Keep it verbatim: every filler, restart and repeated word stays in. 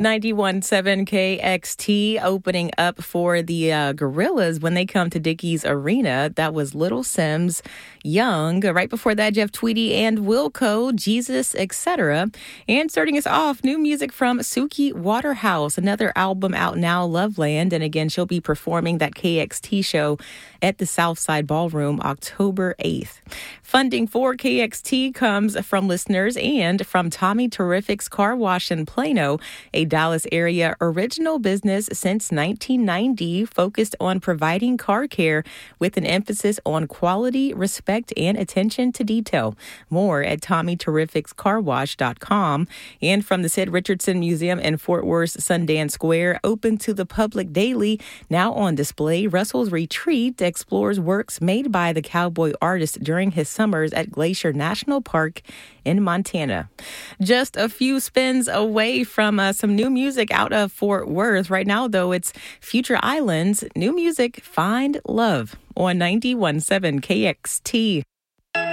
ninety-one point seven K X T opening up for the uh, Gorillas when they come to Dickies Arena. That was Little Sims, Young. Right before that, Jeff Tweedy and Wilco, Jesus, et cetera. And starting us off, new music from Suki Waterhouse, another album out now, Loveland. And again, she'll be performing that K X T show at the Southside Ballroom October eighth. Funding for K X T comes from listeners and from Tommy Terrific's Car Wash in Plano, a Dallas area original business since nineteen ninety, focused on providing car care with an emphasis on quality, respect, and attention to detail. More at tommy terrifics car wash dot com. And from the Sid Richardson Museum in Fort Worth's Sundance Square, open to the public daily, now on display, Russell's Retreat explores works made by the cowboy artist during his summers at Glacier National Park in Montana. Just a few spins away from uh, some new music out of Fort Worth. Right now, though, it's Future Islands' new music, Find Love, on ninety-one point seven K X T.